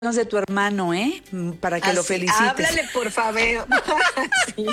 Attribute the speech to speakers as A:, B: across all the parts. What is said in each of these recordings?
A: de tu hermano, ¿eh? Para que lo felicites.
B: Háblale, por favor. Sí.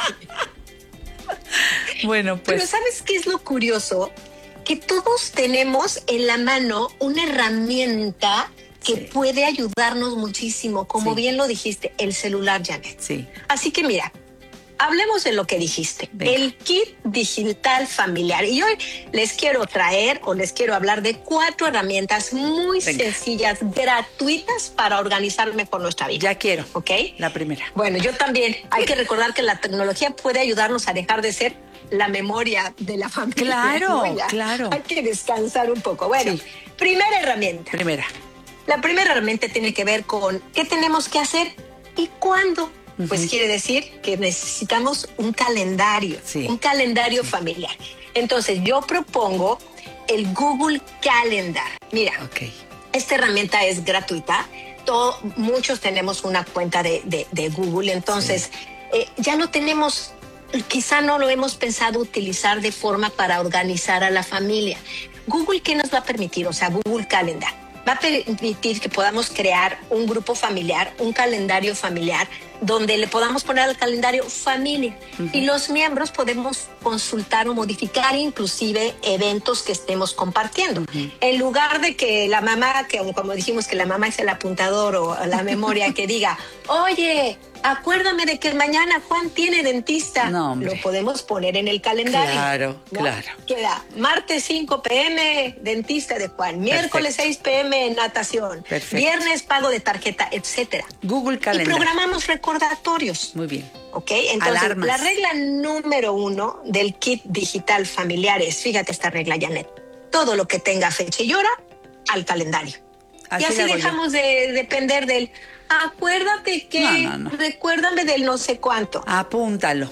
A: Bueno, pues.
B: Pero ¿sabes qué es lo curioso? Que todos tenemos en la mano una herramienta que puede ayudarnos muchísimo, como bien lo dijiste, el celular, Janet.
A: Sí.
B: Así que mira, hablemos de lo que dijiste, el kit digital familiar. Y hoy les quiero hablar de 4 herramientas muy sencillas, gratuitas para organizar mejor nuestra vida.
A: Ya quiero.
B: ¿Ok?
A: La primera.
B: Bueno, yo también. Hay que recordar que la tecnología puede ayudarnos a dejar de ser la memoria de la familia.
A: Claro,
B: ¿no?
A: claro.
B: Hay que descansar un poco. Bueno, primera herramienta. La primera herramienta tiene que ver con qué tenemos que hacer y cuándo. Pues quiere decir que necesitamos un calendario familiar. Entonces, yo propongo el Google Calendar. Mira, esta herramienta es gratuita. Muchos tenemos una cuenta de Google, entonces ya lo tenemos. Quizá no lo hemos pensado utilizar de forma para organizar a la familia. Google, ¿qué nos va a permitir? O sea, Google Calendar va a permitir que podamos crear un grupo familiar, un calendario familiar, donde le podamos poner al calendario familia. Y los miembros podemos consultar o modificar inclusive eventos que estemos compartiendo. En lugar de que la mamá, que como dijimos que la mamá es el apuntador o la memoria, que diga, oye, acuérdame de que mañana Juan tiene dentista.
A: No,
B: lo podemos poner en el calendario.
A: Claro,
B: ¿no?
A: claro.
B: Queda martes 5 p.m. dentista de Juan, miércoles 6 p.m. natación, viernes pago de tarjeta, etcétera.
A: Google Calendar.
B: Y programamos recordatorios.
A: Muy bien.
B: ¿Ok? Entonces, alarmas. La regla número 1 del kit digital familiar es, fíjate esta regla, Janet, todo lo que tenga fecha y hora al calendario. Y así dejamos de depender del acuérdate que, recuérdame del no sé cuánto.
A: Apúntalo.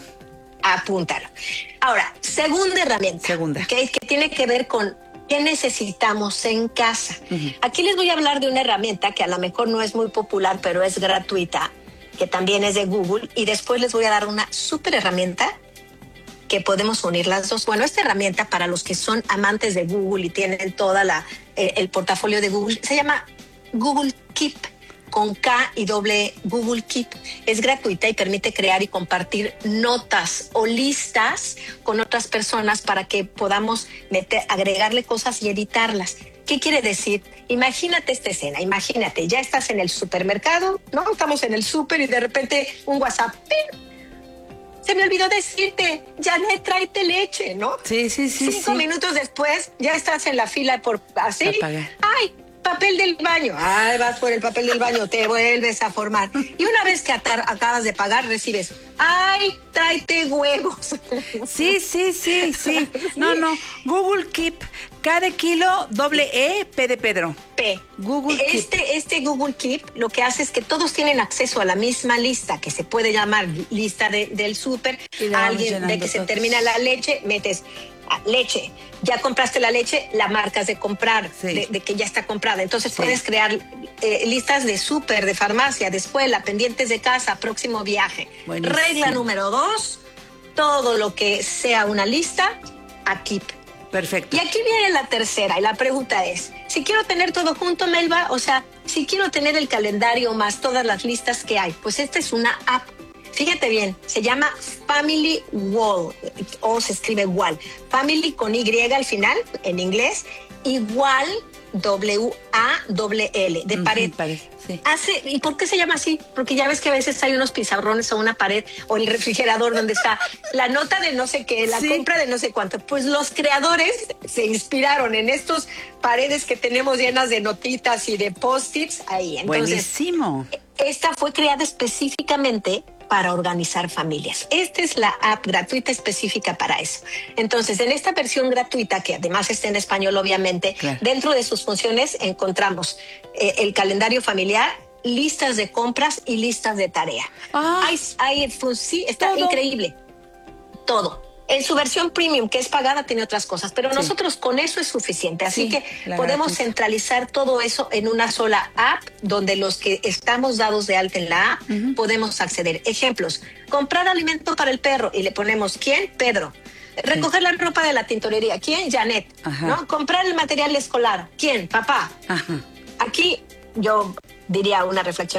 B: Ahora, segunda herramienta. Que tiene que ver con qué necesitamos en casa. Aquí les voy a hablar de una herramienta que a lo mejor no es muy popular, pero es gratuita, que también es de Google. Y después les voy a dar una súper herramienta que podemos unir las dos. Bueno, esta herramienta, para los que son amantes de Google y tienen toda el portafolio de Google, se llama Google Keep, con K y doble Google Keep. Es gratuita y permite crear y compartir notas o listas con otras personas para que podamos agregarle cosas y editarlas. ¿Qué quiere decir? Imagínate esta escena, ya estás en el supermercado, ¿no? Estamos en el súper y de repente un WhatsApp, ¡pim! Se me olvidó decirte, Janet, tráete leche, ¿no?
A: Sí.
B: 5 minutos después, ya estás en la fila por así. ¡Ay! Papel del baño. Ay, vas por el papel del baño, te vuelves a formar. Y una vez que acabas de pagar, recibes, ay, tráete huevos.
A: Sí. No. Google Keep. K de kilo, doble E, P de Pedro. Google Keep.
B: Este Google Keep lo que hace es que todos tienen acceso a la misma lista, que se puede llamar lista del súper. Alguien de que se termina la leche, metes leche. Ya compraste la leche, la marcas de comprar, de que ya está comprada. Entonces puedes crear listas de súper, de farmacia, de escuela, pendientes de casa, próximo viaje. Buenísimo. Regla número 2, todo lo que sea una lista, a Keep.
A: Perfecto.
B: Y aquí viene la tercera, y la pregunta es, si quiero tener todo junto, Melba, o sea, si quiero tener el calendario más todas las listas que hay, pues esta es una app. Fíjate bien, se llama Family Wall, o se igual Wall. Family con Y al final, en inglés, igual W-A-L, de pared. ¿Y por qué se llama así? Porque ya ves que a veces hay unos pizarrones o una pared o el refrigerador donde está la nota de no sé qué, la compra de no sé cuánto. Pues los creadores se inspiraron en estos paredes que tenemos llenas de notitas y de post-its ahí. Entonces,
A: buenísimo.
B: Esta fue creada específicamente para organizar familias. Esta es la app gratuita específica para eso. Entonces, en esta versión gratuita, que además está en español, obviamente, dentro de sus funciones encontramos el calendario familiar, listas de compras y listas de tarea. Está increíble. Todo. En su versión premium, que es pagada, tiene otras cosas, pero nosotros con eso es suficiente. Así que podemos centralizar todo eso en una sola app, donde los que estamos dados de alta en la app podemos acceder. Ejemplos: comprar alimento para el perro y le ponemos ¿quién? Pedro. Recoger la ropa de la tintorería, ¿quién? Janet. ¿No? Comprar el material escolar, ¿quién? Papá. Aquí yo diría una reflexión